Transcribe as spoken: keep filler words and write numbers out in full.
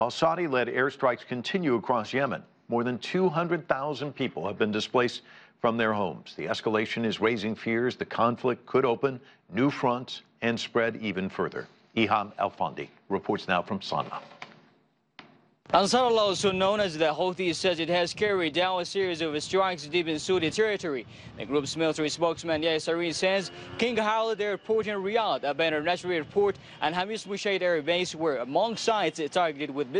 While Saudi-led airstrikes continue across Yemen, more than two hundred thousand people have been displaced from their homes. The escalation is raising fears the conflict could open new fronts and spread even further. Iham Elfandi reports now from Sana'a. Ansar Allah, also known as the Houthis, says it has carried out a series of strikes deep in Saudi territory. The group's military spokesman Yahya Sareen says King Khalid Airport in Riyadh, Aban International Airport, and Hamis Mushaid Air Base were among sites targeted with